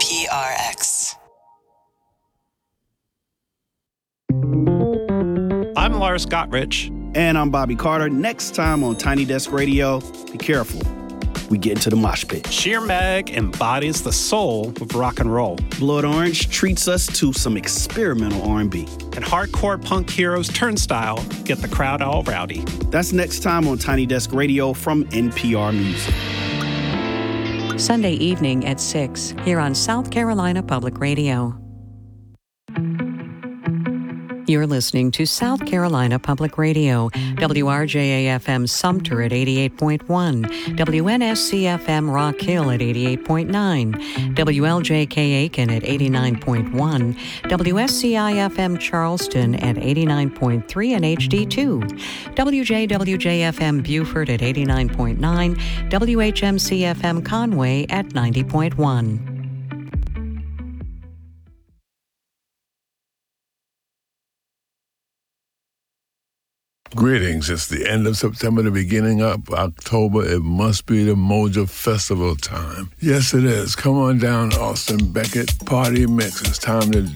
PRX. I'm Lars Gottrich. And I'm Bobby Carter. Next time on Tiny Desk Radio, be careful. We get into the mosh pit. Sheer Meg embodies the soul of rock and roll. Blood Orange treats us to some experimental R&B. And hardcore punk heroes Turnstile get the crowd all rowdy. That's next time on Tiny Desk Radio from NPR Music. Sunday evening at 6 here on South Carolina Public Radio. You're listening to South Carolina Public Radio, WRJA-FM Sumter at 88.1, WNSC-FM Rock Hill at 88.9, WLJK Aiken at 89.1, WSCI-FM Charleston at 89.3 and HD2, WJWJ-FM Beaufort at 89.9, WHMC-FM Conway at 90.1. Greetings. It's the end of September, the beginning of October. It must be the Moja Festival time. Yes, it is. Come on down, Austin Beckett. Party Mix. It's time to